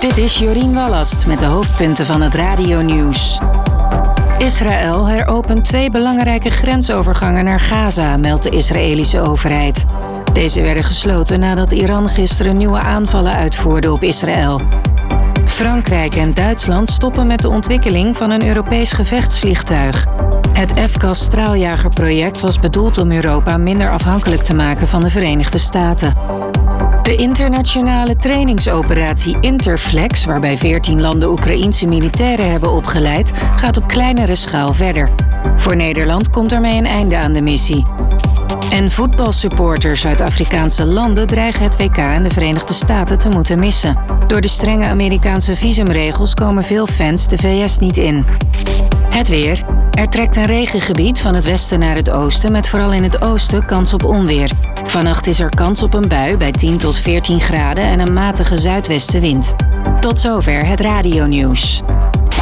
Dit is Jorien Wallast met de hoofdpunten van het radionieuws. Israël heropent 2 belangrijke grensovergangen naar Gaza, meldt de Israëlische overheid. Deze werden gesloten nadat Iran gisteren nieuwe aanvallen uitvoerde op Israël. Frankrijk en Duitsland stoppen met de ontwikkeling van een Europees gevechtsvliegtuig. Het FCAS straaljagerproject was bedoeld om Europa minder afhankelijk te maken van de Verenigde Staten. De internationale trainingsoperatie Interflex, waarbij 14 landen Oekraïense militairen hebben opgeleid, gaat op kleinere schaal verder. Voor Nederland komt ermee een einde aan de missie. En voetbalsupporters uit Afrikaanse landen dreigen het WK in de Verenigde Staten te moeten missen. Door de strenge Amerikaanse visumregels komen veel fans de VS niet in. Het weer. Er trekt een regengebied van het westen naar het oosten, met vooral in het oosten kans op onweer. Vannacht is er kans op een bui bij 10 tot 14 graden en een matige zuidwestenwind. Tot zover het radionieuws.